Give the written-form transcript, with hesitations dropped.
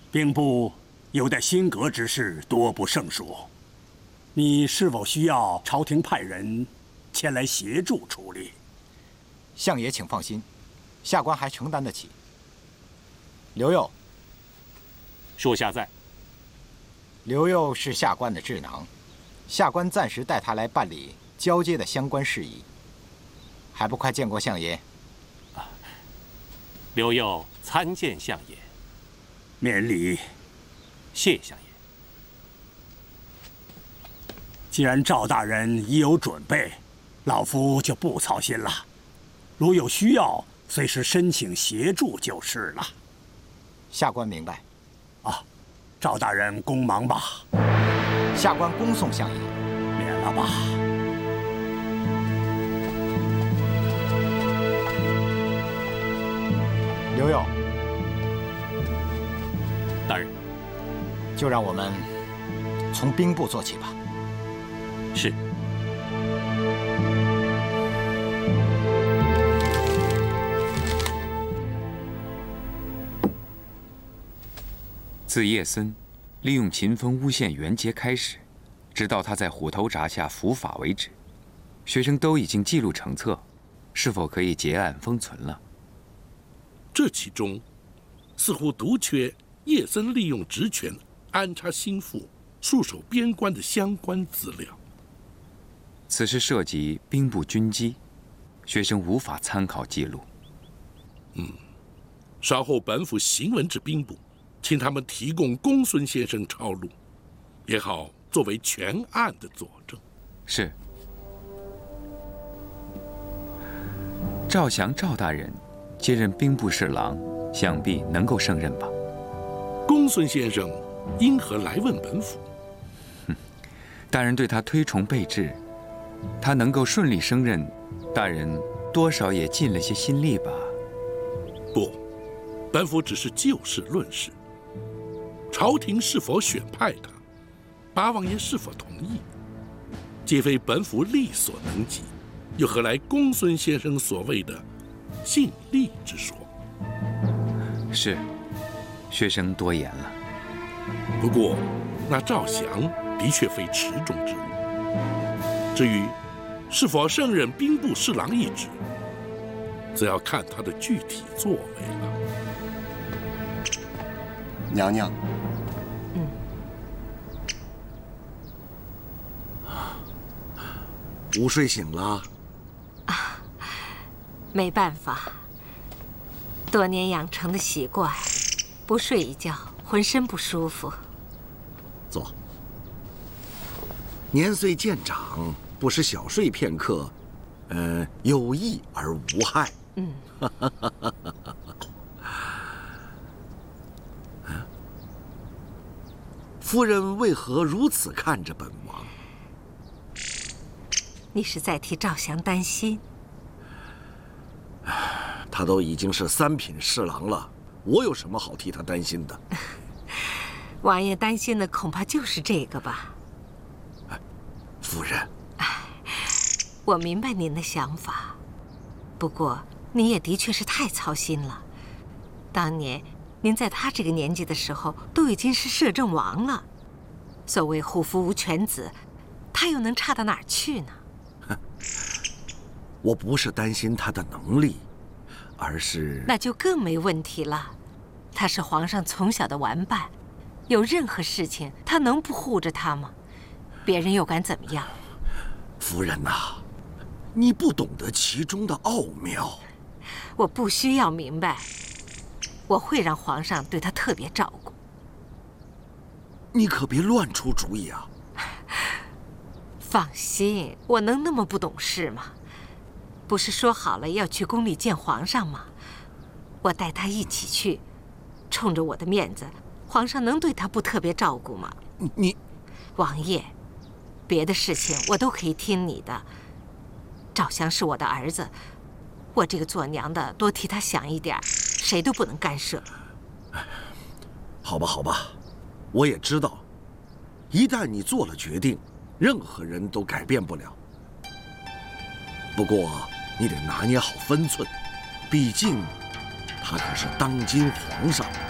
兵部有待新革之事多不胜数，你是否需要朝廷派人前来协助处理？ 相爷请放心，下官还承担得起。刘佑， 属下在。 刘佑是下官的智囊，下官暂时带他来办理交接的相关事宜。还不快见过相爷？ 刘佑参见相爷。 免礼。 谢相爷。 既然赵大人已有准备，老夫就不操心了。如有需要，随时申请协助就是了。 下官明白。 啊，赵大人公忙吧。 下官恭送相爷。 免了吧。 刘佑， 大人， 就让我们从兵部做起吧。 是。 自叶森利用秦风诬陷袁杰开始，直到他在虎头铡下伏法为止，学生都已经记录成册，是否可以结案封存了？ 这其中，似乎独缺叶森利用职权安插心腹、戍守边关的相关资料。 此事涉及兵部军机，学生无法参考记录。 稍后本府行文至兵部，请他们提供公孙先生抄录，也好作为全案的佐证。 是。赵翔赵大人接任兵部侍郎，想必能够胜任吧？ 公孙先生因何来问本府？ 大人对他推崇备至，他能够顺利升任，大人多少也尽了些心力吧？ 不，本府只是就事论事。朝廷是否选派他，八王爷是否同意，皆非本府力所能及，又何来公孙先生所谓的尽力之说？ 是，学生多言了。 不过，那赵翔的确非池中之物。至于是否胜任兵部侍郎一职，则要看他的具体作为了。 娘娘，午睡醒了？ 没办法，多年养成的习惯，不睡一觉，浑身不舒服。 坐。年岁渐长，不时小睡片刻，有益而无害。夫人为何如此看着本王？ 你是在替赵翔担心？ 他都已经是3品侍郎了，我有什么好替他担心的？ 王爷担心的恐怕就是这个吧。 夫人， 我明白您的想法，不过你也的确是太操心了。当年您在他这个年纪的时候，都已经是摄政王了。所谓虎父无犬子，他又能差到哪儿去呢？ 我不是担心他的能力，而是…… 那就更没问题了。他是皇上从小的玩伴，有任何事情他能不护着他吗？别人又敢怎么样？ 夫人呐，你不懂得其中的奥妙。 我不需要明白，我会让皇上对他特别照顾。 你可别乱出主意啊！ 放心，我能那么不懂事吗？不是说好了要去宫里见皇上吗？我带他一起去，冲着我的面子，皇上能对他不特别照顾吗？ 你， 王爷，别的事情我都可以听你的。赵翔是我的儿子，我这个做娘的多替他想一点，谁都不能干涉。 好吧，好吧，我也知道，一旦你做了决定，任何人都改变不了。不过你得拿捏好分寸，毕竟他可是当今皇上。